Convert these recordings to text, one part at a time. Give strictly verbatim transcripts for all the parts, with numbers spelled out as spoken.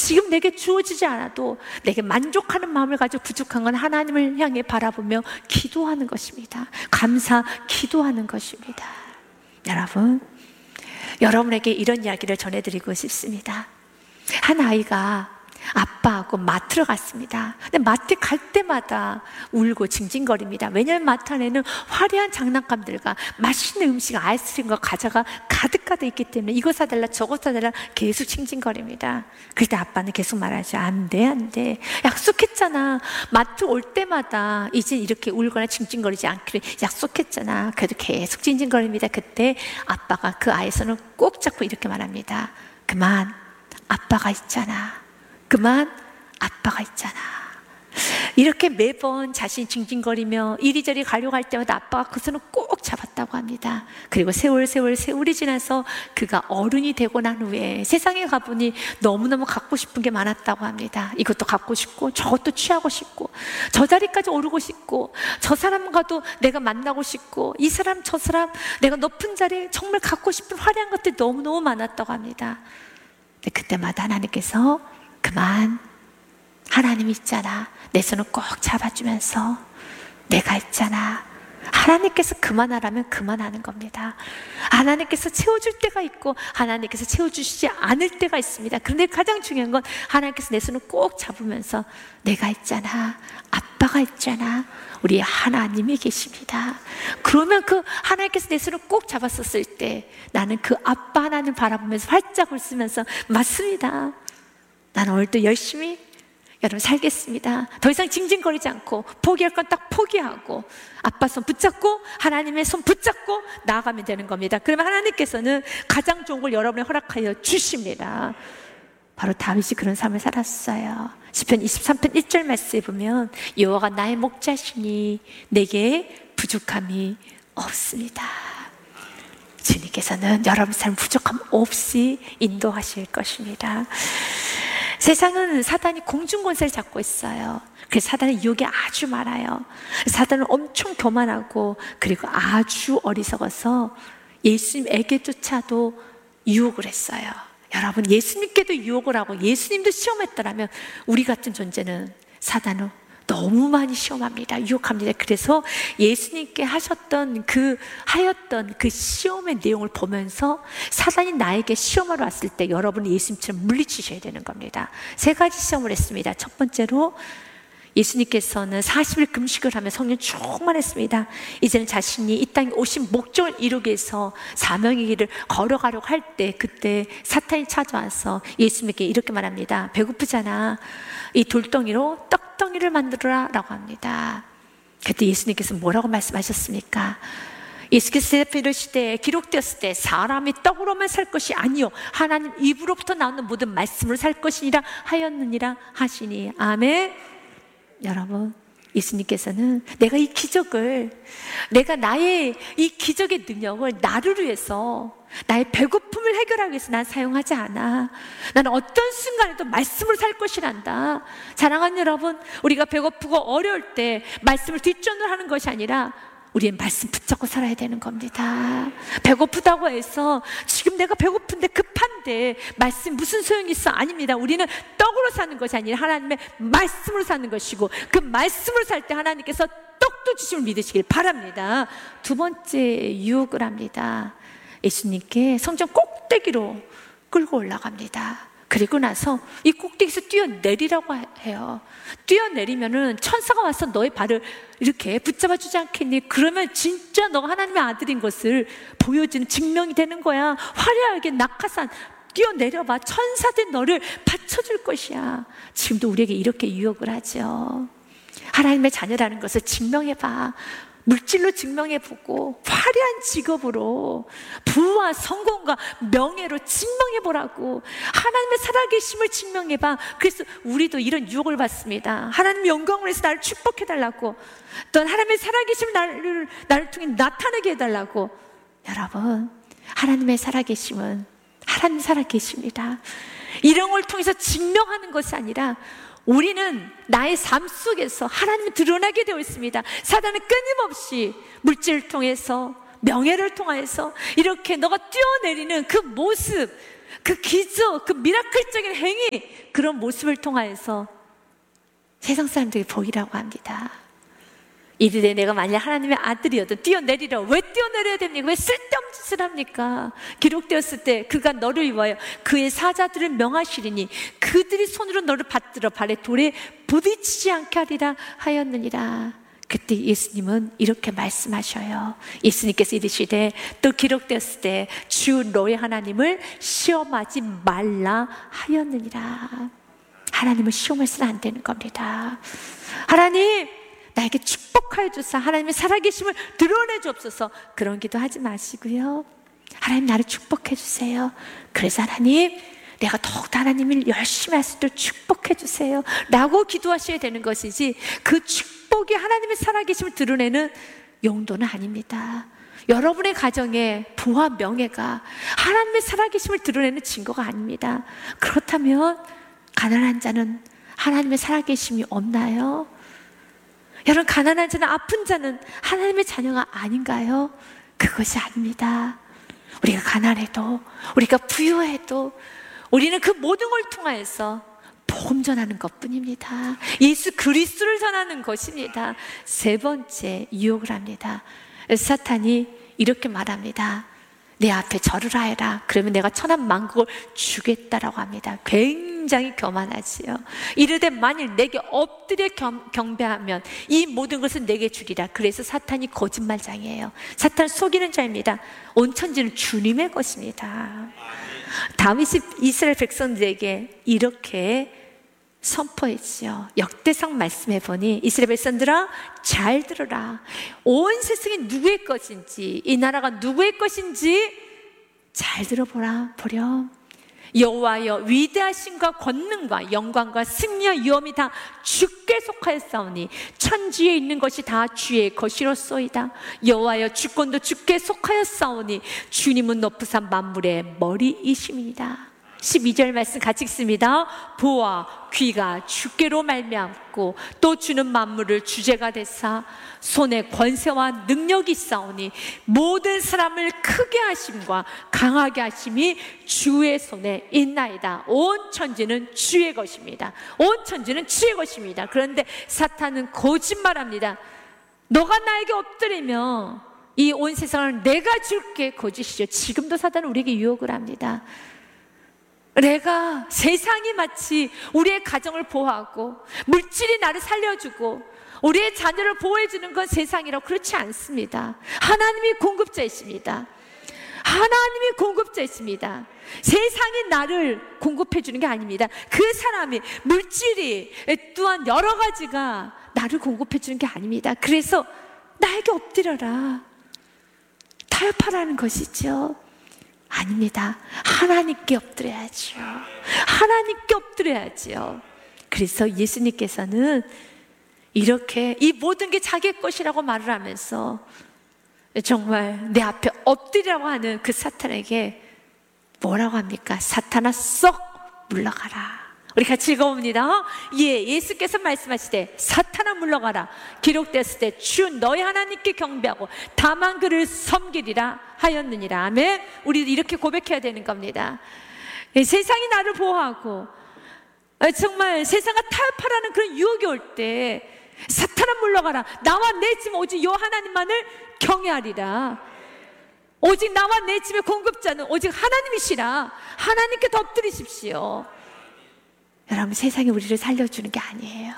지금 내게 주어지지 않아도 내게 만족하는 마음을 가지고 부족한 건 하나님을 향해 바라보며 기도하는 것입니다. 감사 기도하는 것입니다. 여러분, 여러분에게 이런 이야기를 전해드리고 싶습니다. 한 아이가 아빠하고 마트로 갔습니다. 근데 마트 갈 때마다 울고 징징거립니다. 왜냐하면 마트 안에는 화려한 장난감들과 맛있는 음식, 아이스크림과 과자가 가득가득 있기 때문에 이거 사달라 저거 사달라 계속 징징거립니다. 그때 아빠는 계속 말하죠. 안 돼, 안 돼. 약속했잖아. 마트 올 때마다 이제 이렇게 울거나 징징거리지 않기로 약속했잖아. 그래도 계속 징징거립니다. 그때 아빠가 그 아이의 손을 꼭 잡고 이렇게 말합니다. 그만, 아빠가 있잖아. 그만, 아빠가 있잖아. 이렇게 매번 자신이 징징거리며 이리저리 가려고 할 때마다 아빠가 그 손을 꼭 잡았다고 합니다. 그리고 세월 세월 세월이 지나서 그가 어른이 되고 난 후에 세상에 가보니 너무너무 갖고 싶은 게 많았다고 합니다. 이것도 갖고 싶고 저것도 취하고 싶고 저 자리까지 오르고 싶고 저 사람과도 내가 만나고 싶고 이 사람 저 사람 내가 높은 자리에 정말 갖고 싶은 화려한 것들이 너무너무 많았다고 합니다. 근데 그때마다 하나님께서 그만, 하나님 있잖아. 내 손을 꼭 잡아주면서 내가 있잖아. 하나님께서 그만하라면 그만하는 겁니다. 하나님께서 채워줄 때가 있고 하나님께서 채워주시지 않을 때가 있습니다. 그런데 가장 중요한 건 하나님께서 내 손을 꼭 잡으면서 내가 있잖아. 아빠가 있잖아. 우리 하나님이 계십니다. 그러면 그 하나님께서 내 손을 꼭 잡았었을 때 나는 그 아빠 하나님 바라보면서 활짝 웃으면서 맞습니다. 나는 오늘도 열심히 여러분 살겠습니다. 더 이상 징징거리지 않고 포기할 건 딱 포기하고 아빠 손 붙잡고 하나님의 손 붙잡고 나아가면 되는 겁니다. 그러면 하나님께서는 가장 좋은 걸 여러분에 허락하여 주십니다. 바로 다윗이 그런 삶을 살았어요. 시편 이십삼 편 일 절 말씀에 보면 여호와가 나의 목자시니 내게 부족함이 없습니다. 주님께서는 여러분 삶 부족함 없이 인도하실 것입니다. 세상은 사단이 공중권세를 잡고 있어요. 그래서 사단의 유혹이 아주 많아요. 사단은 엄청 교만하고 그리고 아주 어리석어서 예수님에게조차도 유혹을 했어요. 여러분, 예수님께도 유혹을 하고 예수님도 시험했더라면 우리 같은 존재는 사단은 너무 많이 시험합니다. 유혹합니다. 그래서 예수님께 하셨던 그 하였던 그 시험의 내용을 보면서 사단이 나에게 시험하러 왔을 때 여러분은 예수님처럼 물리치셔야 되는 겁니다. 세 가지 시험을 했습니다. 첫 번째로 예수님께서는 사십 일 금식을 하며 성령 충만했습니다. 이제는 자신이 이 땅에 오신 목적을 이루기 위해서 사명의 길을 걸어가려고 할 때 그때 사탄이 찾아와서 예수님에게 이렇게 말합니다. 배고프잖아. 이 돌덩이로 떡덩이를 만들어라 라고 합니다. 그때 예수님께서 뭐라고 말씀하셨습니까? 예수께서 대답해 이르시되 기록되었을 때 사람이 떡으로만 살 것이 아니요 하나님 입으로부터 나오는 모든 말씀으로 살 것이니라 하였느니라 하시니. 아멘. 여러분, 예수님께서는 내가 이 기적을, 내가 나의 이 기적의 능력을 나를 위해서, 나의 배고픔을 해결하기 위해서 난 사용하지 않아. 나는 어떤 순간에도 말씀으로 살 것이란다. 사랑하는 여러분, 우리가 배고프고 어려울 때 말씀을 뒷전을 하는 것이 아니라 우리는 말씀 붙잡고 살아야 되는 겁니다. 배고프다고 해서 지금 내가 배고픈데 급한데 말씀 무슨 소용이 있어? 아닙니다. 우리는 떡으로 사는 것이 아니라 하나님의 말씀으로 사는 것이고 그 말씀으로 살 때 하나님께서 떡도 주심을 믿으시길 바랍니다. 두 번째 유혹을 합니다. 예수님께 성전 꼭대기로 끌고 올라갑니다. 그리고 나서 이 꼭대기에서 뛰어내리라고 해요. 뛰어내리면은 천사가 와서 너의 발을 이렇게 붙잡아 주지 않겠니? 그러면 진짜 너가 하나님의 아들인 것을 보여주는 증명이 되는 거야. 화려하게 낙하산 뛰어내려봐. 천사들 너를 받쳐줄 것이야. 지금도 우리에게 이렇게 유혹을 하죠. 하나님의 자녀라는 것을 증명해봐. 물질로 증명해보고 화려한 직업으로 부와 성공과 명예로 증명해보라고. 하나님의 살아계심을 증명해봐. 그래서 우리도 이런 유혹을 받습니다. 하나님 영광을 해서 나를 축복해달라고, 또 하나님의 살아계심을 나를, 나를 통해 나타나게 해달라고. 여러분, 하나님의 살아계심은 하나님 살아계십니다. 이런 걸 통해서 증명하는 것이 아니라 우리는 나의 삶 속에서 하나님이 드러나게 되어 있습니다. 사단은 끊임없이 물질을 통해서, 명예를 통해서 이렇게 너가 뛰어내리는 그 모습, 그 기적, 그 미라클적인 행위, 그런 모습을 통하여서 세상 사람들이 보이라고 합니다. 이르되 내가 만약 하나님의 아들이어도 뛰어내리라. 왜 뛰어내려야 됩니까? 왜 쓸데없는 짓을 합니까? 기록되었을 때 그가 너를 위하여 그의 사자들을 명하시리니 그들이 손으로 너를 받들어 발에 돌에 부딪히지 않게 하리라 하였느니라. 그때 예수님은 이렇게 말씀하셔요. 예수님께서 이르시되 또 기록되었을 때 주 너의 하나님을 시험하지 말라 하였느니라. 하나님을 시험해서는 안 되는 겁니다. 하나님 나에게 축복하여 주사 하나님의 살아계심을 드러내 주옵소서. 그런 기도 하지 마시고요, 하나님 나를 축복해 주세요. 그래서 하나님 내가 더욱더 하나님을 열심히 할 수 있도록 축복해 주세요 라고 기도하셔야 되는 것이지, 그 축복이 하나님의 살아계심을 드러내는 용도는 아닙니다. 여러분의 가정의 부와 명예가 하나님의 살아계심을 드러내는 증거가 아닙니다. 그렇다면 가난한 자는 하나님의 살아계심이 없나요? 여러분, 가난한 자는, 아픈 자는 하나님의 자녀가 아닌가요? 그것이 아닙니다. 우리가 가난해도, 우리가 부유해도 우리는 그 모든 걸 통하여서 복음 전하는 것뿐입니다. 예수 그리스도를 전하는 것입니다. 세 번째, 유혹을 합니다. 사탄이 이렇게 말합니다. 내 앞에 절을 하여라. 그러면 내가 천한 만국을 주겠다라고 합니다. 굉장히 교만하지요. 이르되 만일 내게 엎드려 경배하면 이 모든 것은 내게 주리라. 그래서 사탄이 거짓말장이에요. 사탄은 속이는 자입니다. 온 천지는 주님의 것입니다. 다윗이 이스라엘 백성들에게 이렇게 선포했지요. 역대상 말씀해 보니 이스라엘 백성들아 잘 들어라. 온 세상이 누구의 것인지, 이 나라가 누구의 것인지 잘 들어보라. 보렴. 여호와여 위대하심과 권능과 영광과 승리와 위엄이 다 주께 속하였사오니 천지에 있는 것이 다 주의 것이로소이다. 여호와여 주권도 주께 속하였사오니 주님은 높으사 만물의 머리이심이다. 십이 절 말씀 같이 읽습니다. 보아 귀가 주께로 말미암고 또 주는 만물을 주제가 되사 손에 권세와 능력이 있사오니 모든 사람을 크게 하심과 강하게 하심이 주의 손에 있나이다. 온 천지는 주의 것입니다. 온 천지는 주의 것입니다. 그런데 사탄은 거짓말합니다. 너가 나에게 엎드리면 이 온 세상을 내가 줄게. 거짓이죠. 지금도 사탄은 우리에게 유혹을 합니다. 내가, 세상이 마치 우리의 가정을 보호하고 물질이 나를 살려주고 우리의 자녀를 보호해주는 건 세상이라고, 그렇지 않습니다. 하나님이 공급자이십니다. 하나님이 공급자이십니다. 세상이 나를 공급해주는 게 아닙니다. 그 사람이, 물질이 또한 여러 가지가 나를 공급해주는 게 아닙니다. 그래서 나에게 엎드려라, 타협하라는 것이죠. 아닙니다. 하나님께 엎드려야죠. 하나님께 엎드려야죠. 그래서 예수님께서는 이렇게 이 모든 게 자기의 것이라고 말을 하면서 정말 내 앞에 엎드리라고 하는 그 사탄에게 뭐라고 합니까? 사탄아 썩 물러가라. 우리 같이 읽어봅니다. 예, 예수께서 말씀하시되 사탄아 물러가라. 기록되었을 때 주 너희 하나님께 경배하고 다만 그를 섬기리라 하였느니라. 아멘. 우리도 이렇게 고백해야 되는 겁니다. 세상이 나를 보호하고 정말 세상과 타협하라는 그런 유혹이 올 때 사탄아 물러가라. 나와 내 집 오직 여 하나님만을 경외하리라. 오직 나와 내 집의 공급자는 오직 하나님이시라. 하나님께 엎드리십시오. 여러분, 세상이 우리를 살려주는 게 아니에요.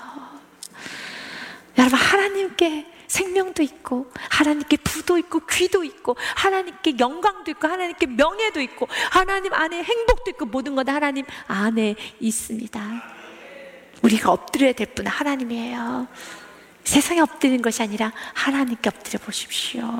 여러분, 하나님께 생명도 있고 하나님께 부도 있고 귀도 있고 하나님께 영광도 있고 하나님께 명예도 있고 하나님 안에 행복도 있고 모든 것 하나님 안에 있습니다. 우리가 엎드려야 될 분은 하나님이에요. 세상에 엎드리는 것이 아니라 하나님께 엎드려 보십시오.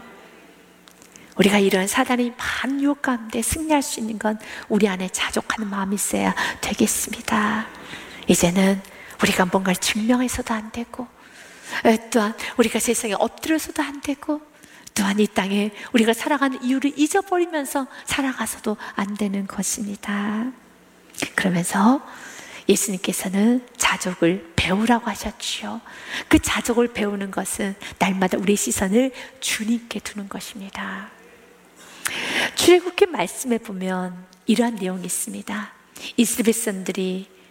우리가 이런 사단의 많은 유혹 가운데 승리할 수 있는 건 우리 안에 자족하는 마음이 있어야 되겠습니다. 이제는 우리가 뭔가를 증명해서도 안 되고, 또한 우리가 세상에 엎드려서도 안 되고, 또한 이 땅에 우리가 살아가는 이유를 잊어버리면서 살아가서도 안 되는 것입니다. 그러면서 예수님께서는 자족을 배우라고 하셨지요. 그 자족을 배우는 것은 날마다 우리의 시선을 주님께 두는 것입니다. 출애굽기 말씀에 보면 이러한 내용이 있습니다. 이스라엘 백성들이